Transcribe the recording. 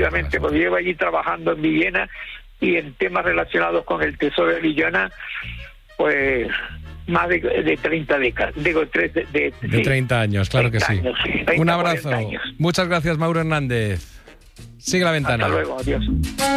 efectivamente, porque llevo allí trabajando en Villena y en temas relacionados con el Tesoro de Villena, pues más de 30 décadas, digo, de 30 años, claro que sí. 30, Un abrazo. Muchas gracias, Mauro Hernández. Sigue la ventana. Hasta luego, adiós.